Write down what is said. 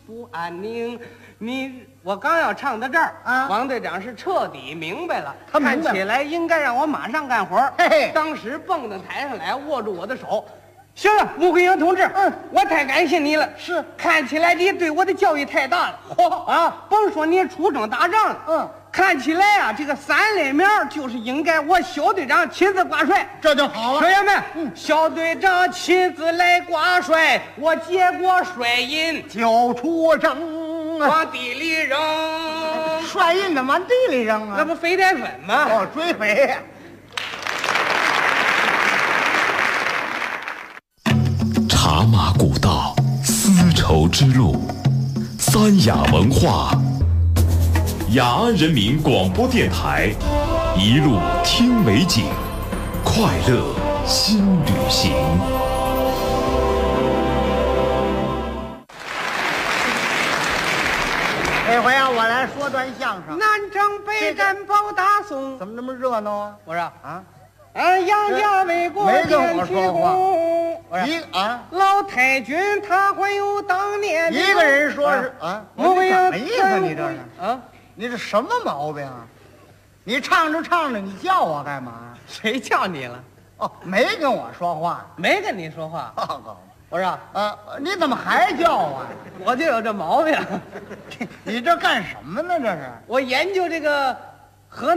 福安宁。我刚要唱到这儿啊， 王队长是彻底明白了， 他明白看起来应该让我马上干活。 嘿嘿， 当时蹦到台上来，握住我的手。行了，穆桂英同志，我太感谢你了。 是， 看起来你对我的教育太大了。啊，甭说你出征打仗了，看起来啊，这个3类苗就是应该我小队长亲自挂帅， 这就好了。 学员们，小队长亲自来挂帅，我接过帅印就出征， 往地里扔。 帅印怎么往地里扔啊？ 那不飞碟粉吗？ 哦，追肥。 茶马古道，丝绸之路，三雅文化，雅安人民广播电台，一路听美景，快乐新旅行。 这回啊，我来说段相声。 南征北战保大宋。 怎么这么热闹啊？ 我说啊， 杨家为国没跟我建起说话功。老太君他还有当年一个人说是啊， 我什么意思？你这是啊？ 你这什么毛病啊？你唱着唱着，你叫我干嘛？ 谁叫你了？ 哦，没跟我说话， 没跟你说话。我说你怎么还叫我呀？ 我就有这毛病。 你这干什么呢？这是我研究这个